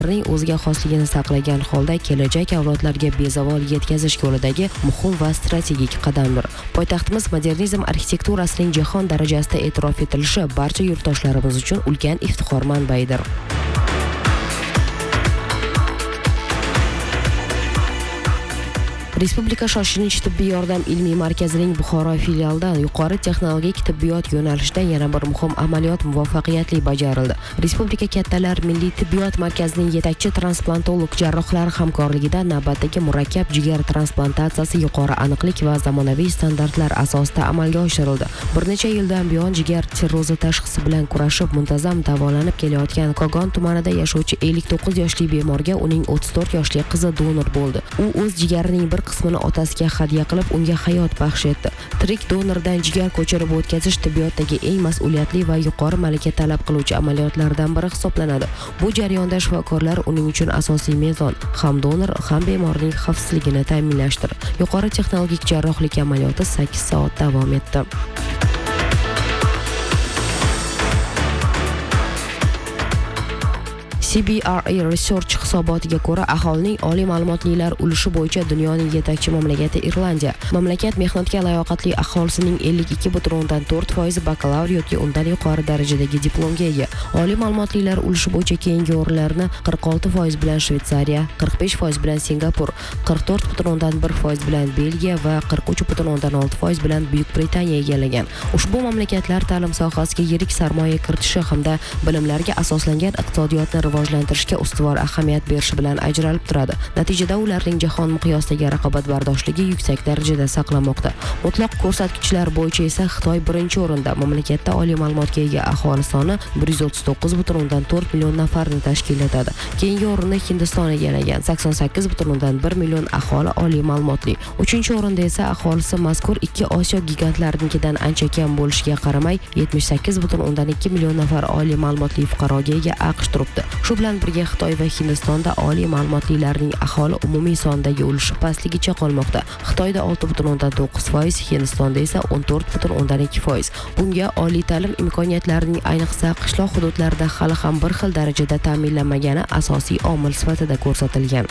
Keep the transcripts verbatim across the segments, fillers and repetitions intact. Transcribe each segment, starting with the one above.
ning o'ziga xosligini saqlagan holda kelajak avlodlarga bezavol yetkazish yo'lidagi muhim va strategik qadamdir. Poytaxtimiz modernizm arxitekturasining jahon darajasida e'tirof etilishi barcha yurtdoshlarimiz uchun ulkan iftixor manbaidir. Respublika shoshilinch tibbiy yordam ilmiy markazining Buxoro filialidan yuqori texnologik tibbiyot yo'nalishida yana bir muhim amaliyot muvaffaqiyatli bajarildi. Respublika kattalar milliy tibbiyot markazining yetakchi transplantolog jarrohlari hamkorligida navbatdagi murakkab jigar transplantatsiyasi yuqori aniqlik va zamonaviy standartlar asosida amalga oshirildi. Bir necha yildan buyon jigar sirrozi tashxisi bilan kurashib muntazam davolanib kelayotgan Kogon tumanida yashovchi ellik to'qqiz yoshli bemorga uning o'ttiz to'rt yoshli qizi donor bo'ldi. U o'z jigarining bir qismini otasiga hadya qilib, unga hayot baxsh etdi. Tirik donordan jigar ko'chirib o'tkazish tibbiyotdagi eng mas'uliyatli va yuqori malaka talab qiluvchi amaliyotlardan biri hisoblanadi. Bu jarayonda shifokorlar uning uchun asosiy mezon ham donor, ham bemorning xavfsizligini ta'minlashdir. Yuqori texnologik jarrohlik amaliyoti sakkiz soat davom etdi. C B R A Research hisobotiga ko'ra, aholining oliy ma'lumotlilar ulushi bo'yicha dunyoning yetakchi mamlakati Irlandiya. Mamlakat mehnatga layoqatli aholisining ellik ikki butun o'ndan to'rt foizi bakalavr yoki undan yuqori darajadagi diplomga ega. Oliy ma'lumotlilar ulushi bo'yicha keyingi o'rinlarni qirq olti foiz bilan Shveysariya, qirq besh foiz bilan Singapur, qirq to'rt butun o'ndan bir foiz bilan Belgiya va qirq uch butun o'ndan olti foiz bilan Buyuk Britaniya egallagan. Ushbu mamlakatlar ta'lim sohasiga yirik sarmoya kiritishi hamda bilimlarga asoslangan iqtisodiyotni rivojlantirishga ustuvor ahamiyat berishi bilan ajralib turadi. Natijada ularning jahon miqyosidagi raqobatbardoshligi yuksak darajada saqlanmoqda. Mutlaq ko'rsatkichlar bo'yicha esa Xitoy birinchi o'rinda. Mamlakatda oliy ma'lumotga ega aholi soni bir yuz o'ttiz to'qqiz butun o'ndan to'rt million nafarni tashkil etadi. Keyingi o'rinni Hindiston egallagan. sakson sakkiz butun o'ndan bir million aholi oliy ma'lumotli. uchinchi o'rinda esa aholisi mazkur ikki Osiyo gigantlarinikidan ancha kam bo'lishiga qaramay yetmish sakkiz butun o'ndan ikki million nafar oliy ma'lumotli fuqaroga ega AQSh turibdi. Shu bilan birga Xitoy va Hindistonda oliy ma'lumotlilarning aholi umumiy sondagi ulushi pastligicha qolmoqda. Xitoyda olti butun o'ndan to'qqiz foiz, Hindistonda esa o'n to'rt butun o'ndan ikki foiz. Bunga oliy ta'lim imkoniyatlarining ayniqsa qishloq hududlarda hali ham bir xil darajada ta'minlanmagani asosiy omil sifatida ko'rsatilgan.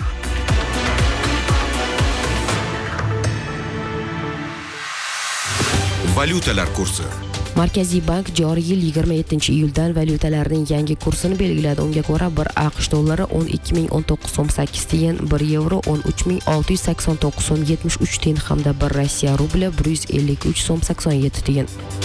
Valyutalar kursi. Markaziy bank joriy yil yigirma yettinchi iyuldan valyutalarning yangi kursini belgiladi. Unga ko'ra bir AQSh dollari o'n ikki ming o'n to'qqiz so'm sakkiz tiyin, bir yevro o'n uch ming olti yuz sakson to'qqiz so'm yetmish uch tiyin hamda bir Rossiya rubli bir yuz ellik uch so'm sakson yetti tiyin.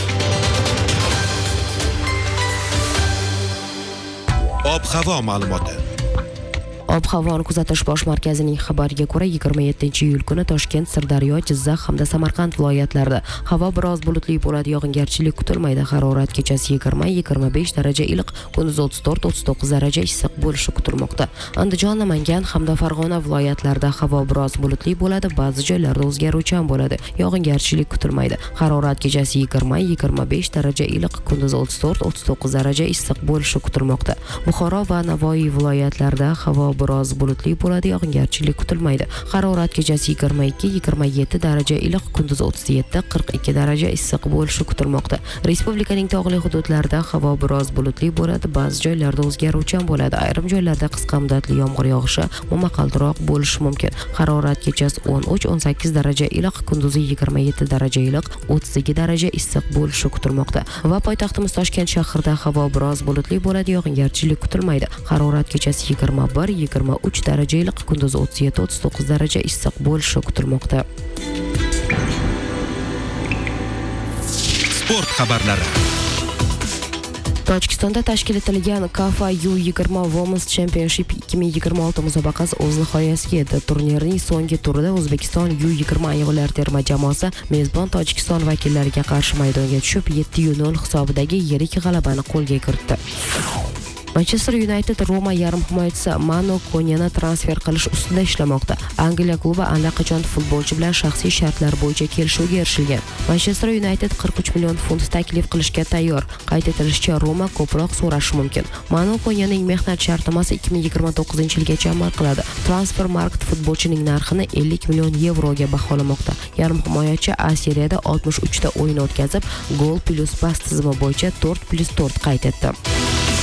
Ob-havo ma'lumoti. Ob-havoni kuzatish bosh markazining xabariga ko'ra, yigirma yettinchi iyul kuni Toshkent, Sirdaryo, Jizzax hamda Samarqand viloyatlarida havo biroz bulutli bo'ladi, yog'ingarchilik kutilmaydi. Harorat kechasi yigirma yigirma besh daraja iliq, kunduz o'ttiz to'rt o'ttiz to'qqiz daraja issiq bo'lishi kutilmoqda. Andijon, Namangan hamda Farg'ona viloyatlarida havo biroz bulutli bo'ladi, ba'zi joylarda o'zgaruvchan bo'ladi, yog'ingarchilik kutilmaydi. Harorat kechasi yigirma yigirma besh daraja iliq, kunduz o'ttiz to'rt o'ttiz to'qqiz daraja issiq bo'lishi kutilmoqda. Buxoro va Navoiy viloyatlarida havo biroz bulutli bo'ladi, yog'ingarchilik kutilmaydi. Harorat kechasi yigirma ikki yigirma yetti daraja iliq, kunduz o'ttiz yetti qirq ikki daraja issiq bo'lishi kutilmoqda. Respublikaning tog'li hududlarida havo biroz bulutli bo'ladi, ba'zi joylarda o'zgaruvchan bo'ladi. Ayrim joylarda qisqa muddatli yomg'ir yog'ishi, momaqaldiroq bo'lishi mumkin. Harorat kechasi o'n uch o'n sakkiz daraja iliq, kunduzi yigirma yetti daraja iliq, o'ttiz ikki daraja issiq bo'lishi kutilmoqda. Va poytaxtimiz Toshkent shahrida havo biroz bulutli bo'ladi, yog'ingarchilik kutilmaydi. Harorat kechasi yigirma bir yigirma uch daraja iliq, kunduz o'ttiz yetti o'ttiz to'qqiz daraja issiq bo'lishi kutilmoqda. Sport xabarlari. Tojikistonda tashkil etilgan KAFA U yigirma Women's Championship ikki ming yigirma olti musobaqasi o'z nihoyasiga yetdi. Turnirning so'nggi turida O'zbekiston U yigirma ayollar terma jamoasi mezbon Tojikiston vakillariga qarshi maydonga tushib yetti nol hisobidagi yirik g'alabani qo'lga kiritdi. Manchester United Roma yarim himoyachisi Manu Konyani transfer qilish ustida ishlamoqda. Angliya klubi allaqachon futbolchi bilan shaxsiy shartlar bo'yicha kelishuvga erishilgan. Manchester United qirq uch million funt taklif qilishga tayyor. Qayd etilishicha, Roma ko'proq so'rashi mumkin. Manu Konyaning mehnat shartnomasi ikki ming yigirma to'qqizinchi yilgacha amal qiladi. Transfermarkt futbolchining narxini ellik million yevroga baholamoqda. Yarim himoyachi A seriyada oltmish uch ta o'yin o'tkazib, gol plus pas tizimi bo'yicha to'rt plus to'rt qayd etdi.